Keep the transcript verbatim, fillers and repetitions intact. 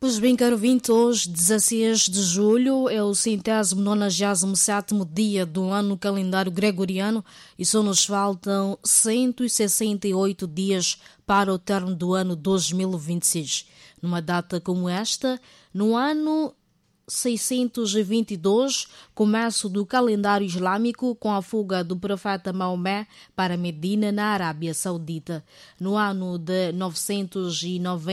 Pois bem, caro ouvinte, hoje, dezasseis de julho, é o centésimo nonagésimo sétimo dia do ano calendário gregoriano e só nos faltam cento e sessenta e oito dias para o término do ano dois mil e vinte e seis. Numa data como esta, no ano seiscentos e vinte e dois, começo do calendário islâmico com a fuga do profeta Maomé para Medina, na Arábia Saudita. No ano de novecentos e noventa,